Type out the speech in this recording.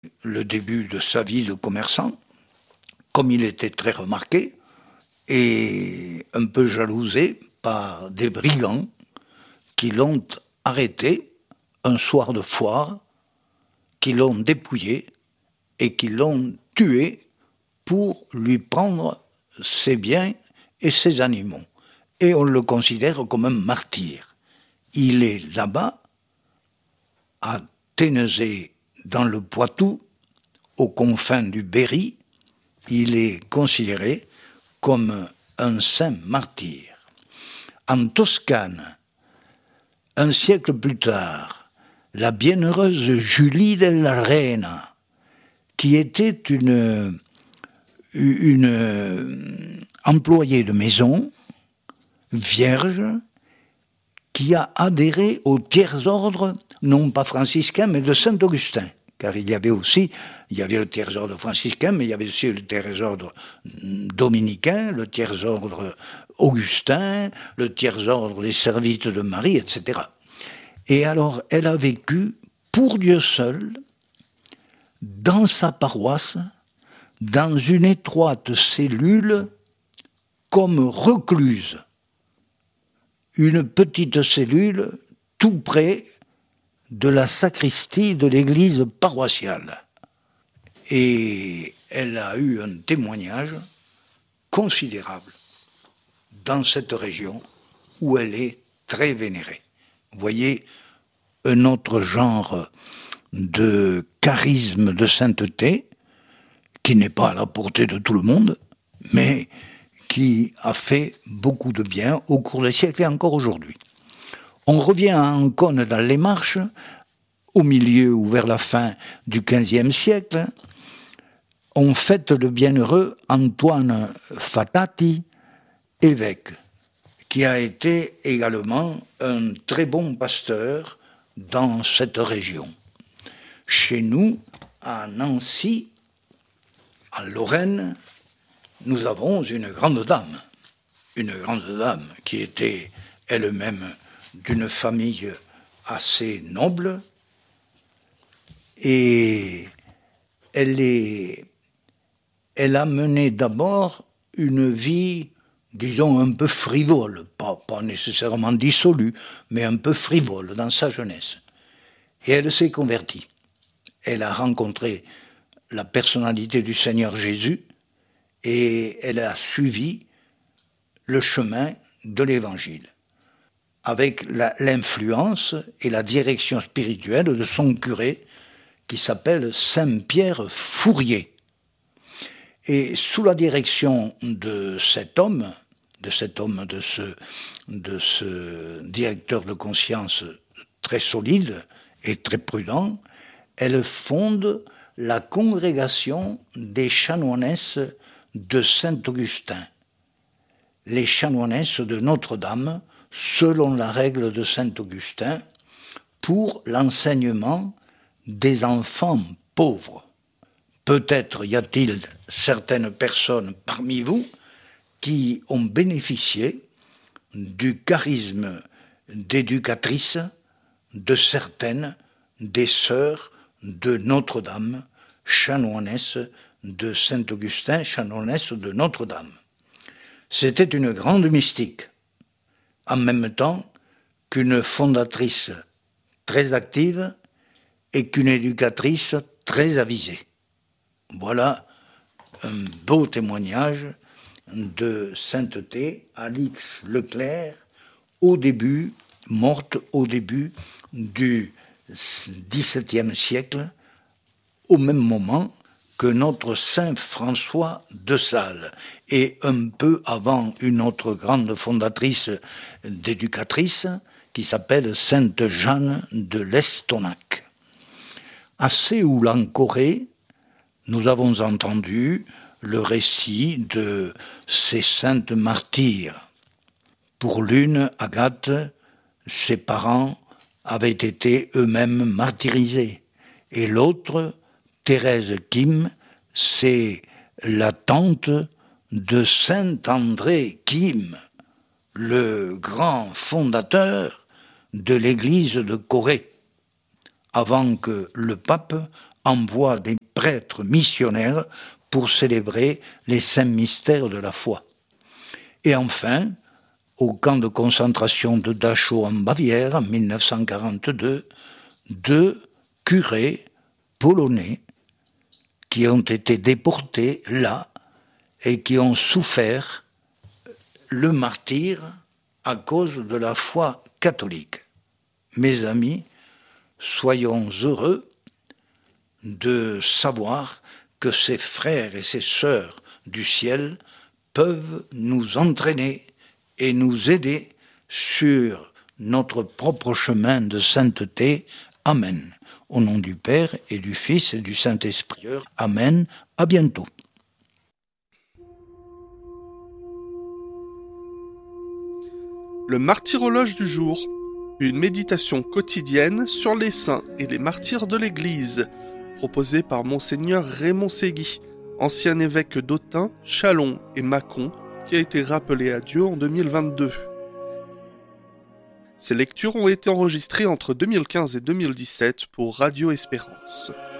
le début de sa vie de commerçant, comme il était très remarqué, et un peu jalousé par des brigands qui l'ont arrêté un soir de foire, qui l'ont dépouillé et qui l'ont tué pour lui prendre ses biens et ses animaux. Et on le considère comme un martyr. Il est là-bas, à Ténezé, dans le Poitou, aux confins du Berry. Il est considéré comme un saint martyr. En Toscane, un siècle plus tard, la bienheureuse Julie della Reina, qui était une employée de maison, vierge, qui a adhéré au tiers-ordre, non pas franciscain, mais de Saint-Augustin. Car il y avait le tiers-ordre franciscain, mais il y avait aussi le tiers-ordre dominicain, le tiers-ordre augustin, le tiers-ordre des Servites de Marie, etc. Et alors, elle a vécu, pour Dieu seul, dans sa paroisse, dans une étroite cellule, comme recluse. Une petite cellule tout près de la sacristie de l'église paroissiale. Et elle a eu un témoignage considérable dans cette région où elle est très vénérée. Vous voyez, un autre genre de charisme de sainteté qui n'est pas à la portée de tout le monde, mais qui a fait beaucoup de bien au cours des siècles et encore aujourd'hui. On revient à Ancône dans les Marches, au milieu ou vers la fin du XVe siècle. On fête le bienheureux Antoine Fatati, évêque, qui a été également un très bon pasteur dans cette région. Chez nous, à Nancy, en Lorraine, nous avons une grande dame qui était elle-même d'une famille assez noble, et elle a mené d'abord une vie, disons, un peu frivole, pas nécessairement dissolue, mais un peu frivole dans sa jeunesse. Et elle s'est convertie. Elle a rencontré la personnalité du Seigneur Jésus et elle a suivi le chemin de l'Évangile, avec l'influence et la direction spirituelle de son curé, qui s'appelle Saint-Pierre Fourier. Et sous la direction de cet homme, de ce directeur de conscience très solide et très prudent, elle fonde la congrégation des chanoinesses de Saint-Augustin, les chanoinesses de Notre-Dame, selon la règle de Saint-Augustin, pour l'enseignement des enfants pauvres. Peut-être y a-t-il certaines personnes parmi vous qui ont bénéficié du charisme d'éducatrice de certaines des sœurs de Notre-Dame, chanoinesses de Saint-Augustin, chanoinesses de Notre-Dame. C'était une grande mystique, en même temps qu'une fondatrice très active et qu'une éducatrice très avisée. Voilà un beau témoignage de sainteté. Alix Leclerc, morte au début du XVIIe siècle, au même moment que notre saint François de Sales, et un peu avant une autre grande fondatrice d'éducatrice qui s'appelle sainte Jeanne de l'Estonac. À Séoul, en Corée, nous avons entendu le récit de ces saintes martyrs. Pour l'une, Agathe, ses parents avaient été eux-mêmes martyrisés, et l'autre, Thérèse Kim, c'est la tante de saint André Kim, le grand fondateur de l'église de Corée, avant que le pape envoie des prêtres missionnaires pour célébrer les saints mystères de la foi. Et enfin, au camp de concentration de Dachau en Bavière, en 1942, 2 curés polonais qui ont été déportés là et qui ont souffert le martyre à cause de la foi catholique. Mes amis, soyons heureux de savoir que ces frères et ces sœurs du ciel peuvent nous entraîner et nous aider sur notre propre chemin de sainteté. Amen. Au nom du Père et du Fils et du Saint-Esprit. Amen. À bientôt. Le martyrologe du jour. Une méditation quotidienne sur les saints et les martyrs de l'Église, proposée par Monseigneur Raymond Ségui, ancien évêque d'Autun, Châlons et Mâcon, qui a été rappelé à Dieu en 2022. Ces lectures ont été enregistrées entre 2015 et 2017 pour Radio Espérance.